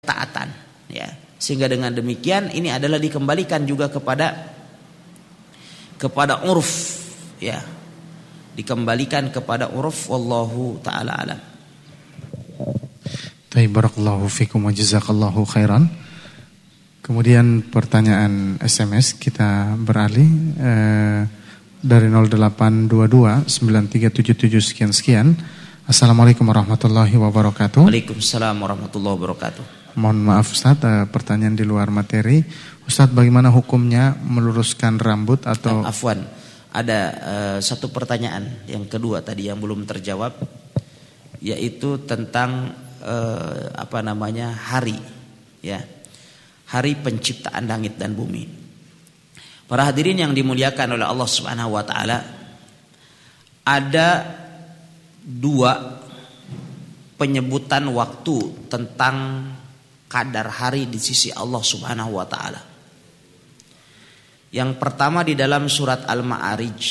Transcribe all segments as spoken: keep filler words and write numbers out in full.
taatan, ya. Sehingga dengan demikian ini adalah dikembalikan juga kepada kepada uruf, ya. Dikembalikan kepada uruf, wallahu taala alam. Baik, barakallahu fikum wa jazakallahu khairan. Kemudian pertanyaan S M S kita beralih eh, dari nol delapan dua dua sembilan tiga tujuh tujuh sekian sekian. Assalamualaikum warahmatullahi wabarakatuh. Waalaikumsalam warahmatullahi wabarakatuh. Mohon maaf Ustaz, eh, pertanyaan di luar materi. Ustaz, bagaimana hukumnya meluruskan rambut atau eh, Afwan, ada uh, satu pertanyaan yang kedua tadi yang belum terjawab, yaitu tentang uh, apa namanya hari, ya, hari penciptaan langit dan bumi. Para hadirin yang dimuliakan oleh Allah Subhanahu Wa Taala, ada dua penyebutan waktu tentang kadar hari di sisi Allah Subhanahu Wa Taala. Yang pertama di dalam surat Al-Ma'arij,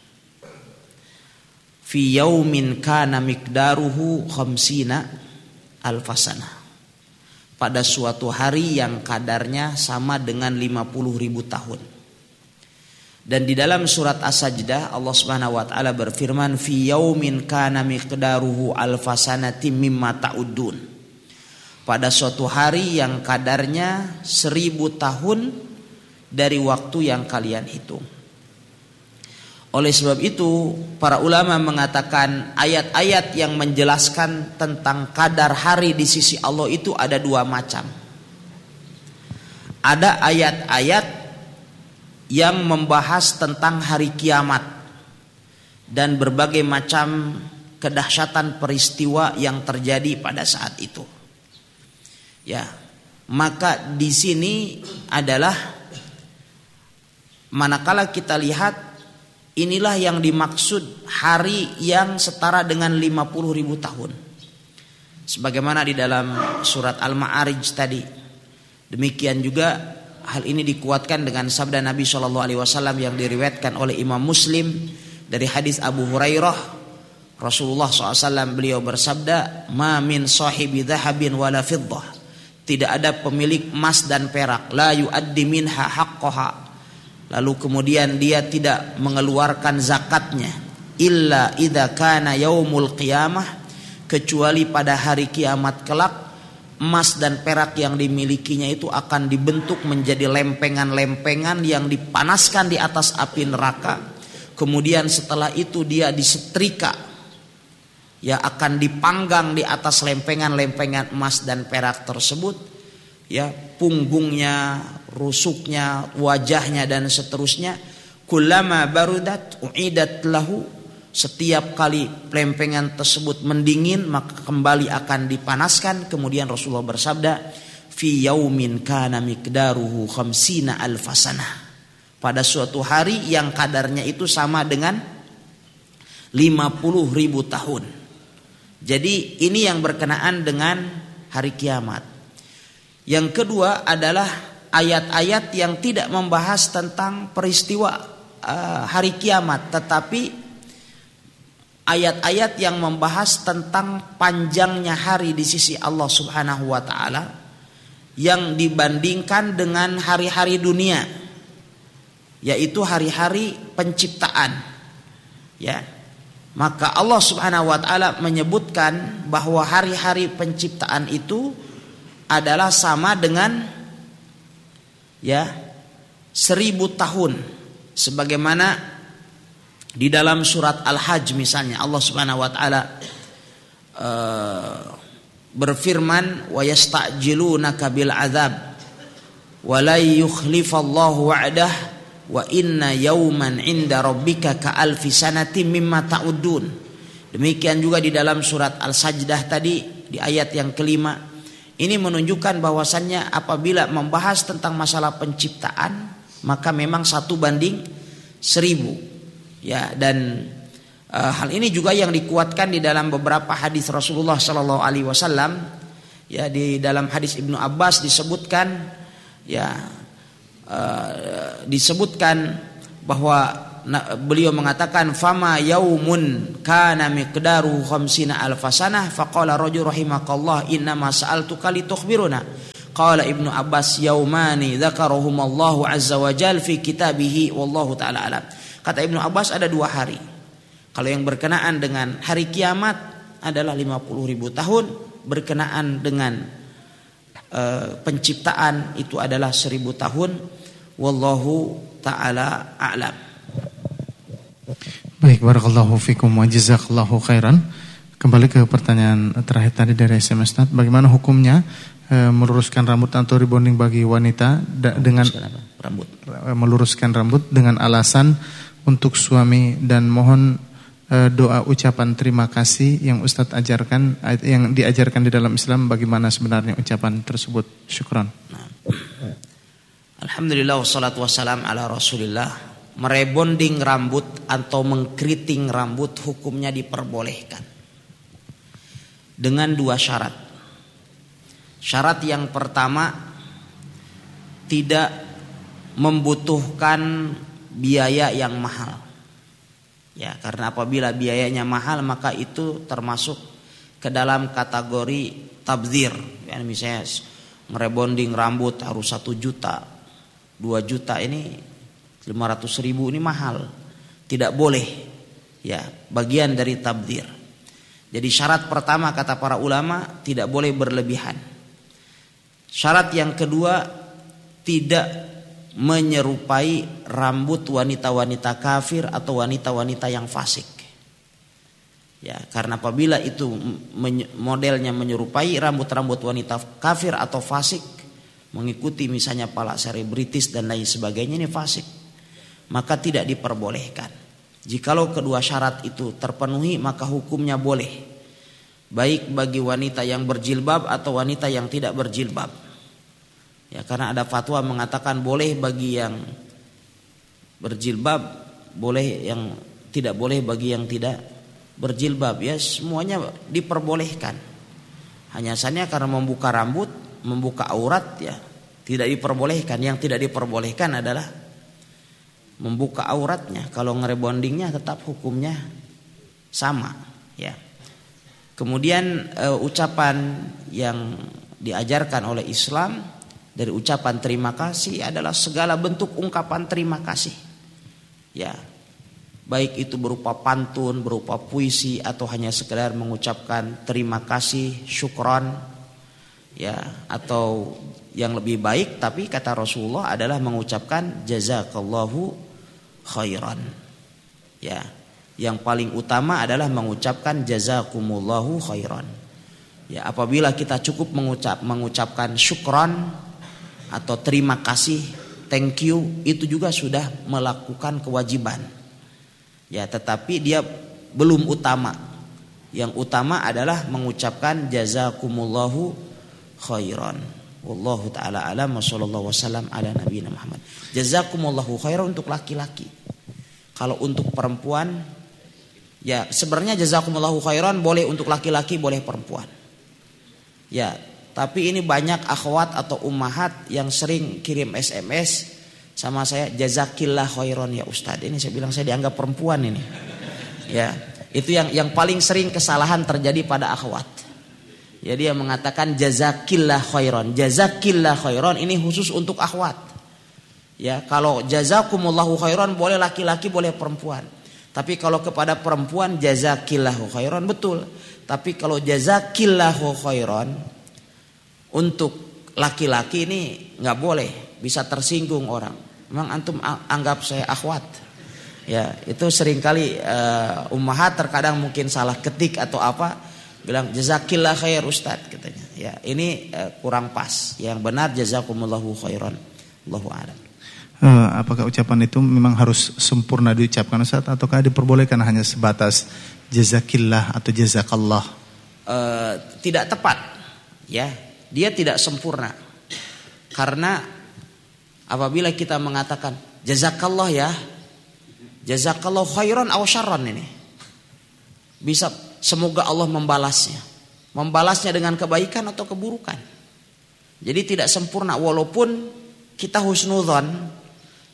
fi yaumin kana miqdaruhu khamsina alfasana, pada suatu hari yang kadarnya sama dengan lima puluh ribu tahun. Dan di dalam surat As-Sajdah Allah Subhanahu wa taala berfirman, fi yaumin kana miqdaruhu alfasanati mimma ta'uddun, pada suatu hari yang kadarnya seribu tahun dari waktu yang kalian hitung. Oleh sebab itu para ulama mengatakan ayat-ayat yang menjelaskan tentang kadar hari di sisi Allah itu ada dua macam. Ada ayat-ayat yang membahas tentang hari kiamat dan berbagai macam kedahsyatan peristiwa yang terjadi pada saat itu. Ya, maka di sini adalah manakala kita lihat, inilah yang dimaksud hari yang setara dengan lima puluh ribu tahun. Sebagaimana di dalam surat Al-Ma'arij tadi. Demikian juga hal ini dikuatkan dengan sabda Nabi shallallahu alaihi wasallam yang diriwayatkan oleh Imam Muslim dari hadis Abu Hurairah. Rasulullah shallallahu alaihi wasallam beliau bersabda, ma min sahibi dhahabin wala fiddah, tidak ada pemilik emas dan perak, la yuaddi minha haqqaha, lalu kemudian dia tidak mengeluarkan zakatnya, illa idza kana yaumul qiyamah, kecuali pada hari kiamat kelak emas dan perak yang dimilikinya itu akan dibentuk menjadi lempengan-lempengan yang dipanaskan di atas api neraka. Kemudian setelah itu dia disetrika, ya, akan dipanggang di atas lempengan-lempengan emas dan perak tersebut, ya, punggungnya, rusuknya, wajahnya dan seterusnya. Kullama barudat uidat lahu, setiap kali lempengan tersebut mendingin maka kembali akan dipanaskan. Kemudian Rasulullah bersabda, fi yaumin kana miqdaruhu khamsina alfasana, pada suatu hari yang kadarnya itu sama dengan lima puluh ribu tahun. Jadi ini yang berkenaan dengan hari kiamat. Yang kedua adalah ayat-ayat yang tidak membahas tentang peristiwa uh, hari kiamat, tetapi ayat-ayat yang membahas tentang panjangnya hari di sisi Allah Subhanahu wa taala yang dibandingkan dengan hari-hari dunia, yaitu hari-hari penciptaan. Ya. Maka Allah Subhanahu wa taala menyebutkan bahwa hari-hari penciptaan itu adalah sama dengan, ya, seribu tahun, sebagaimana di dalam surat Al-Hajj misalnya Allah Subhanahu wa taala uh, berfirman, wa yasta'jilunaka bil adzab wa la yukhlifallahu wa'dah wa inna yawman 'inda rabbika ka alfi sanatin mimma ta'uddun. Demikian juga di dalam surat Al-Sajdah tadi di ayat yang kelima. Ini menunjukkan bahwasannya apabila membahas tentang masalah penciptaan maka memang satu banding seribu, ya. Dan uh, hal ini juga yang dikuatkan di dalam beberapa hadis Rasulullah Sallallahu Alaihi Wasallam. Ya, di dalam hadis Ibnu Abbas disebutkan, ya, uh, disebutkan bahwa beliau mengatakan fama yaumun kana miqdaru khamsina alfasanah faqala rajul rahimakallah inna ma sa'altuka litukhbiruna qala Ibnu Abbas yaumani dzakarohumallahu azza wa jal fi kitabihi wallahu taala alam. Kata Ibnu Abbas ada dua hari. Kalau yang berkenaan dengan hari kiamat adalah lima puluh ribu tahun, berkenaan dengan uh, penciptaan itu adalah seribu tahun. Wallahu ta'ala a'lam. Baik, barakallahu fikum wa jazakallahu khairan. Kembali ke pertanyaan terakhir tadi dari S M S Ustaz, bagaimana hukumnya e, meluruskan rambut atau rebonding bagi wanita da, dengan rambut. E, meluruskan rambut dengan alasan untuk suami, dan mohon e, doa ucapan terima kasih yang Ustaz ajarkan, yang diajarkan di dalam Islam, bagaimana sebenarnya ucapan tersebut. Syukran. Nah. Alhamdulillah wassalatu wassalam ala rasulillah. Merebonding rambut atau mengkeriting rambut hukumnya diperbolehkan dengan dua syarat. Syarat yang pertama, tidak membutuhkan biaya yang mahal. Ya, karena apabila biayanya mahal maka itu termasuk ke dalam kategori tabdzir. Ya, misalnya merebonding rambut harus satu juta, dua juta, ini lima ratus ribu, ini mahal, tidak boleh. Ya, bagian dari tabdzir. Jadi syarat pertama kata para ulama tidak boleh berlebihan. Syarat yang kedua, tidak menyerupai rambut wanita-wanita kafir atau wanita-wanita yang fasik. Ya, karena apabila itu modelnya menyerupai rambut-rambut wanita kafir atau fasik, mengikuti misalnya para selebritis dan lain sebagainya, ini fasik, maka tidak diperbolehkan. Jikalau kedua syarat itu terpenuhi maka hukumnya boleh, baik bagi wanita yang berjilbab atau wanita yang tidak berjilbab. Ya, karena ada fatwa mengatakan boleh bagi yang berjilbab, boleh yang tidak boleh bagi yang tidak berjilbab. Ya, semuanya diperbolehkan. Hanya saja karena membuka rambut, membuka aurat, ya tidak diperbolehkan. Yang tidak diperbolehkan adalah membuka auratnya. Kalau ngerebondingnya tetap hukumnya sama. Ya. Kemudian e, ucapan yang diajarkan oleh Islam dari ucapan terima kasih adalah segala bentuk ungkapan terima kasih. Ya, baik itu berupa pantun, berupa puisi, atau hanya sekedar mengucapkan terima kasih, syukron. Ya, atau yang lebih baik tapi kata Rasulullah adalah mengucapkan jazakallahu khairan. Ya, yang paling utama adalah mengucapkan jazakumullahu khairan. Ya, apabila kita cukup mengucap mengucapkan syukran atau terima kasih, thank you, itu juga sudah melakukan kewajiban. Ya, tetapi dia belum utama. Yang utama adalah mengucapkan jazakumullahu khairan. Wallahu taala alam wa sallallahu wasallam ala nabiyina Muhammad. Jazakumullahu khairan untuk laki-laki. Kalau untuk perempuan, ya sebenarnya jazakumullahu khairan boleh untuk laki-laki, boleh perempuan. Ya, tapi ini banyak akhwat atau ummahat yang sering kirim S M S sama saya, jazakillah khairan ya Ustaz. Ini saya bilang saya dianggap perempuan ini. Ya, itu yang yang paling sering kesalahan terjadi pada akhwat. Jadi dia mengatakan jazakillah khairan. Jazakillah khairan ini khusus untuk akhwat. Ya, kalau jazakumullahu khairan boleh laki-laki, boleh perempuan. Tapi kalau kepada perempuan jazakillahu khairan betul. Tapi kalau jazakillahu khairan untuk laki-laki ini nggak boleh, bisa tersinggung orang. Memang antum anggap saya akhwat. Ya, itu seringkali uh, ummahat terkadang mungkin salah ketik atau apa, bilang jazakillah khair Ustaz katanya. Ya, ini uh, kurang pas. Yang benar jazakumullahu khairan. Allahu a'lam. Uh, apakah ucapan itu memang harus sempurna diucapkan Ustaz, ataukah diperbolehkan hanya sebatas jazakillah atau jazakallah? Uh, tidak tepat. Ya, dia tidak sempurna. Karena apabila kita mengatakan jazakallah ya, jazakallah khairan aw syarran, ini bisa semoga Allah membalasnya. Membalasnya dengan kebaikan atau keburukan. Jadi tidak sempurna, walaupun kita husnudzon,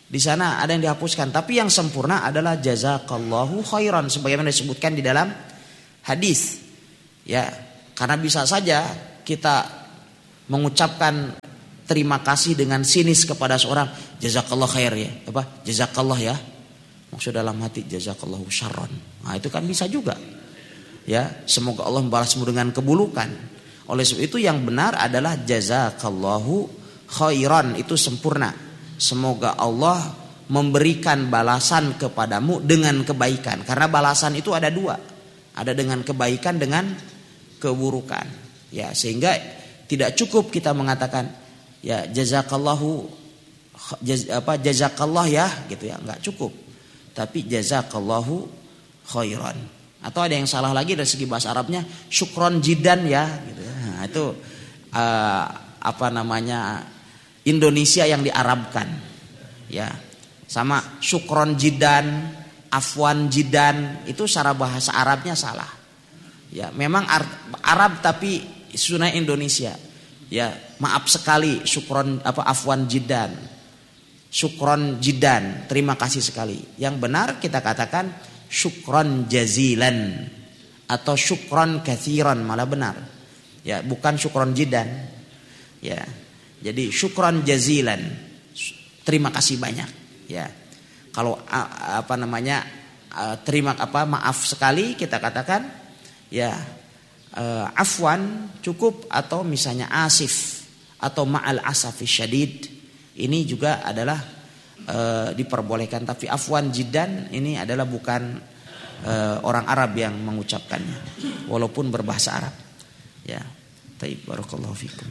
Di sana ada yang dihapuskan, tapi yang sempurna adalah jazakallahu khairan sebagaimana disebutkan di dalam hadis. Ya, karena bisa saja kita mengucapkan terima kasih dengan sinis kepada seorang, jazakallah khair ya, apa? Jazakallah ya. Maksud dalam hati jazakallahu syarran. Nah, itu kan bisa juga. Ya, semoga Allah membalasmu dengan keburukan. Oleh sebab itu yang benar adalah jazakallahu khairan, itu sempurna. Semoga Allah memberikan balasan kepadamu dengan kebaikan. Karena balasan itu ada dua. Ada dengan kebaikan, dengan keburukan. Ya, sehingga tidak cukup kita mengatakan ya jazakallahu jaz, apa jazakallah ya gitu ya, enggak cukup. Tapi jazakallahu khairan. Atau ada yang salah lagi dari segi bahasa Arabnya, syukron jidan ya gitu ya. Nah, itu uh, apa namanya Indonesia yang diarabkan. Ya. Sama syukron jidan, afwan jidan, itu secara bahasa Arabnya salah. Ya, memang Arab tapi sunai Indonesia. Ya, maaf sekali syukron apa afwan jidan. Syukron jidan, terima kasih sekali. Yang benar kita katakan syukron jazilan atau syukron kathiran, malah benar. Ya, bukan syukron jidan. Ya. Jadi syukron jazilan, terima kasih banyak. Ya, kalau apa namanya terima apa maaf sekali kita katakan ya afwan cukup, atau misalnya asif atau ma'al asafi syadid, ini juga adalah e, diperbolehkan. Tapi afwan jidan ini adalah bukan e, orang Arab yang mengucapkannya, walaupun berbahasa Arab. Ya, taib, barakallahu fikum.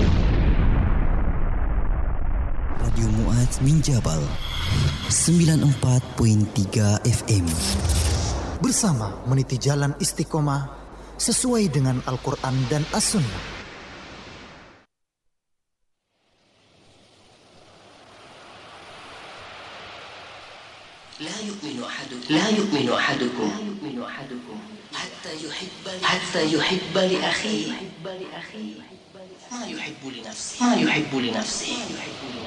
Radio Mu'adz min Jabal sembilan puluh empat koma tiga F M. Bersama meniti jalan istiqomah sesuai dengan Al-Quran dan As-Sunnah. La yu'minu ahadukum La yu'minu ahadukum La yu'minu ahadukum hatta yuhibba hatta yuhibba li akhihi ma yuhibbu li nafsihi ma yuhibbu li nafsihi.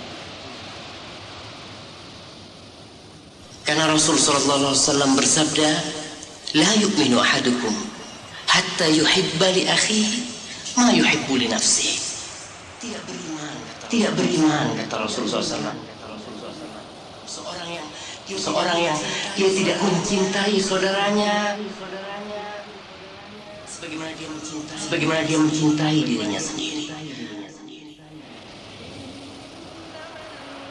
Karena Rasul sallallahu alaihi wasallam bersabda, la yu'minu ahadukum hatta yuhibba li akhihi ma yuhibbu li nafsihi. Tidak beriman, tidak beriman kata Rasul sallallahu alaihi wasallam. Seorang yang seorang yang dia tidak mencintai saudaranya sebagaimana dia mencintai sebagaimana dia mencintai dirinya sendiri.